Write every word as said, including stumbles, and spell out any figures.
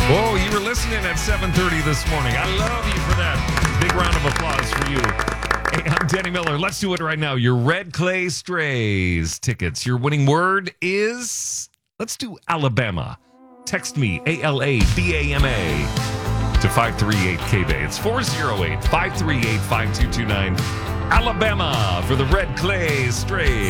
Oh, you were listening at seven thirty this morning. I love you for that. Big round of applause for you. Hey, I'm Danny Miller. Let's do it right now. Your Red Clay Strays tickets. Your winning word is, let's do Alabama. Text me, A L A B A M A, to five three eight K B A. It's four oh eight, five three eight, five two two nine. Alabama for the Red Clay Strays.